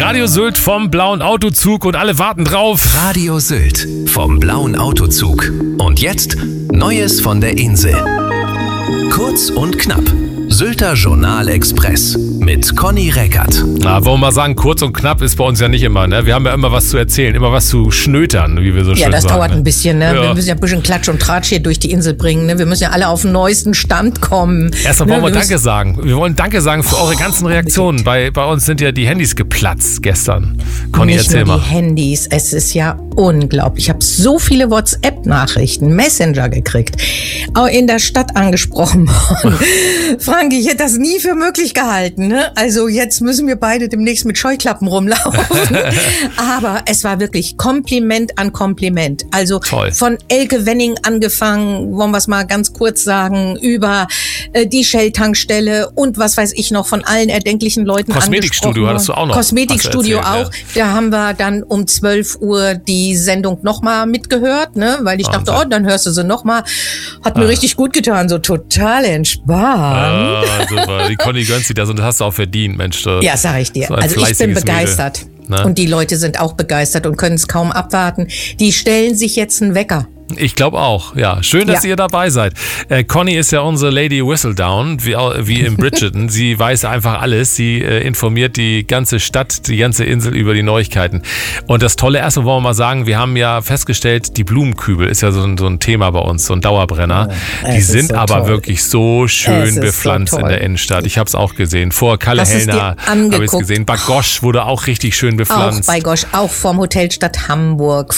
Radio Sylt vom Blauen Autozug und alle warten drauf. Radio Sylt vom Blauen Autozug. Und jetzt Neues von der Insel. Kurz und knapp. Sylter Journal Express mit Conny Reckert. Na, wollen wir mal sagen, kurz und knapp ist bei uns ja nicht immer, ne? Wir haben ja immer was zu erzählen, immer was zu schnötern, wie wir so schön sagen. Ja, das dauert ne? ein bisschen, ne? Ja. Wir müssen ja ein bisschen Klatsch und Tratsch hier durch die Insel bringen, ne? Wir müssen ja alle auf den neuesten Stand kommen. Erstmal wollen ne? wir Danke sagen. Wir wollen Danke sagen für eure ganzen Reaktionen. Bei uns sind ja die Handys geplatzt gestern. Conny, Nicht erzähl nur mal. die Handys, es ist ja unglaublich. Ich habe so viele WhatsApp-Nachrichten, Messenger gekriegt, auch in der Stadt angesprochen worden. Frank, ich hätte das nie für möglich gehalten, ne? Also jetzt müssen wir beide demnächst mit Scheuklappen rumlaufen. Aber es war wirklich Kompliment an Kompliment. Also Toll. Von Elke Wenning angefangen, wollen wir es mal ganz kurz sagen, über die Shell-Tankstelle und was weiß ich noch, von allen erdenklichen Leuten Kosmetikstudio angesprochen. hattest du auch noch. Kosmetikstudio Hast du erzählt, auch. Da haben wir dann um 12 Uhr die Sendung nochmal mitgehört, ne? Weil ich dachte, dann hörst du sie nochmal. Hat mir richtig gut getan, so total entspannt. Super. Die Conny gönnt sich das und das hast du auch verdient, Mensch. Ja, sag ich dir. So ein Also ich bin fleißiges begeistert. Mädel, ne? Und die Leute sind auch begeistert und können es kaum abwarten. Die stellen sich jetzt einen Wecker. Ich glaube auch, ja. Schön, dass ihr dabei seid. Conny ist ja unsere Lady Whistledown, wie in Bridgerton. Sie weiß einfach alles. Sie informiert die ganze Stadt, die ganze Insel über die Neuigkeiten. Und das Tolle, erstmal wollen wir mal sagen, wir haben ja festgestellt, die Blumenkübel ist ja so ein Thema bei uns, so ein Dauerbrenner. Die sind so aber wirklich so schön bepflanzt in der Innenstadt. Ich habe es auch gesehen. Vor Kalle Hellner habe ich es gesehen. Bagosch wurde auch richtig schön bepflanzt. Auch bei Gosch, auch vorm Hotel Stadt Hamburg,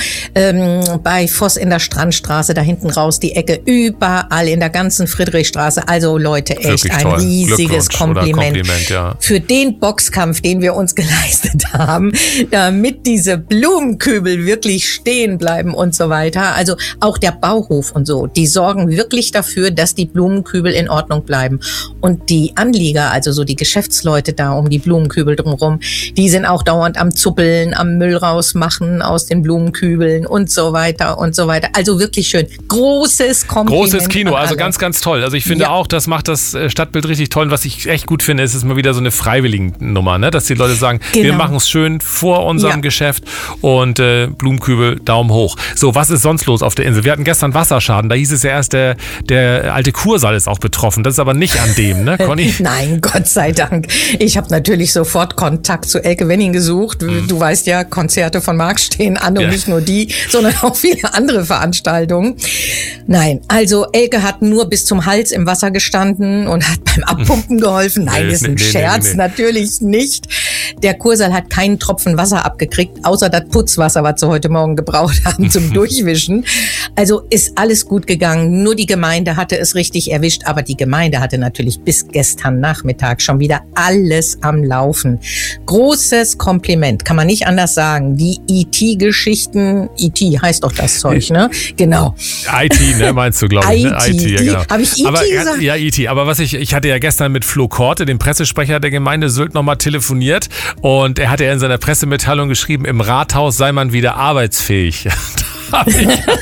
bei Voss in der Strandstraße, da hinten raus die Ecke, überall in der ganzen Friedrichstraße. Also Leute, echt wirklich ein toll. riesiges Kompliment Ja. für den Boxkampf, den wir uns geleistet haben, damit diese Blumenkübel wirklich stehen bleiben und so weiter. Also auch der Bauhof und so, die sorgen wirklich dafür, dass die Blumenkübel in Ordnung bleiben. Und die Anlieger, also so die Geschäftsleute da um die Blumenkübel drumherum, die sind auch dauernd am Zuppeln, am Müll rausmachen aus den Blumenkübeln und so weiter und so weiter. Also wirklich schön. Großes Kompliment. Großes Kino, also ganz, ganz toll. Also ich finde auch, das macht das Stadtbild richtig toll. Und was ich echt gut finde, ist mal wieder so eine Freiwilligen-Nummer, ne? Dass die Leute sagen, wir machen es schön vor unserem Geschäft und Blumenkübel, Daumen hoch. So, was ist sonst los auf der Insel? Wir hatten gestern Wasserschaden. Da hieß es ja erst, der alte Kursaal ist auch betroffen. Das ist aber nicht an dem, ne, Conny? Nein, Gott sei Dank. Ich habe natürlich sofort Kontakt zu Elke Wenning gesucht. Du weißt ja, Konzerte von Marx stehen an und nicht nur die, sondern auch viele andere Veranstaltungen. Nein, also Elke hat nur bis zum Hals im Wasser gestanden und hat beim Abpumpen geholfen. Nein, ist ein Scherz, natürlich nicht. Der Kursaal hat keinen Tropfen Wasser abgekriegt, außer das Putzwasser, was sie heute Morgen gebraucht haben zum Durchwischen. Also ist alles gut gegangen. Nur die Gemeinde hatte es richtig erwischt, aber die Gemeinde hatte natürlich bis gestern Nachmittag schon wieder alles am Laufen. Großes Kompliment, kann man nicht anders sagen. Die IT-Geschichten, IT heißt doch das Zeug, ne? Genau. IT, ne, meinst du, glaube ich. IT, ja, genau. Habe ich IT gesagt? Ja, IT. Aber ich hatte ja gestern mit Flo Korte, dem Pressesprecher der Gemeinde Sylt, nochmal telefoniert. Und er hatte ja in seiner Pressemitteilung geschrieben, im Rathaus sei man wieder arbeitsfähig. Also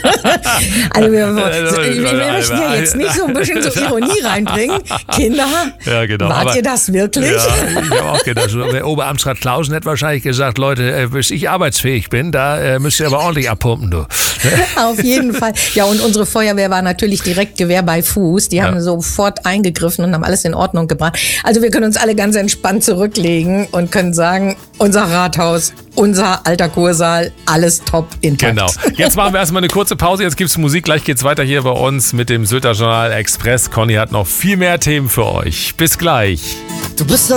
wir möchten ja jetzt nicht so ein bisschen so Ironie reinbringen. Kinder, wart ihr das wirklich? Ja, ich habe auch gedacht, der Oberamtsrat Klausen hätte wahrscheinlich gesagt, Leute, bis ich arbeitsfähig bin, da müsst ihr aber ordentlich abpumpen, du. Auf jeden Fall. Ja, und unsere Feuerwehr war natürlich direkt Gewehr bei Fuß. Die haben sofort eingegriffen und haben alles in Ordnung gebracht. Also wir können uns alle ganz entspannt zurücklegen und können sagen, unser Rathaus, unser alter Kursaal, alles top intakt. Genau. Jetzt machen wir erstmal eine kurze Pause. Jetzt gibt's Musik. Gleich geht's weiter hier bei uns mit dem Sylter Journal Express. Conny hat noch viel mehr Themen für euch. Bis gleich. Du bist